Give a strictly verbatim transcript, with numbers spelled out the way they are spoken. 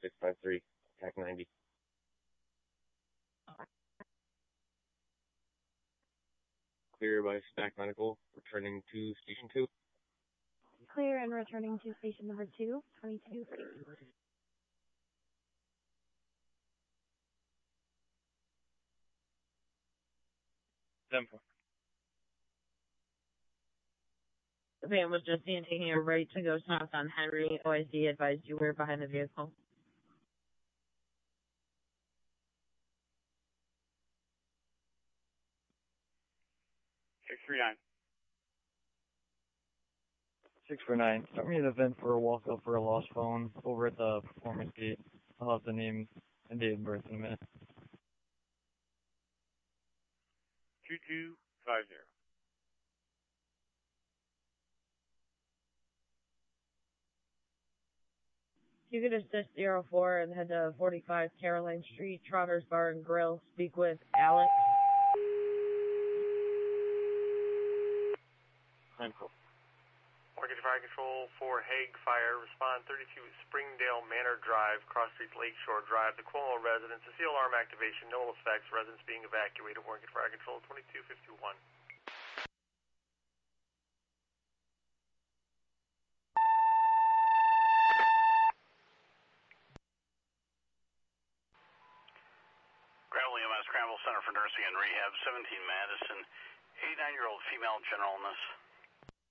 six five three, T A C ninety. Clear by Stack Medical, returning to Station two. Clear and returning to station number two, twenty-two forty. Tempo. The van was just seen taking a right to go south on Henry. O I C advised you were behind the vehicle. six three nine. six four nine. Start me an event for a walk-up for a lost phone over at the performance gate. I'll have the name and date of birth in a minute. two two five zero. You could assist zero four and head to forty-five Caroline Street, Trotters Bar and Grill. Speak with Alex. Tempo. Mortgage Fire Control for Hague Fire. Respond thirty-two Springdale Manor Drive, Cross Street Lakeshore Drive. The Cuomo residence. The C alarm activation. No effects. Residents being evacuated. Mortgage Fire Control twenty-two fifty-one. Gravel E M S, Scramble Center for Nursing and Rehab, seventeen Madison. eighty-nine-year-old female general in this.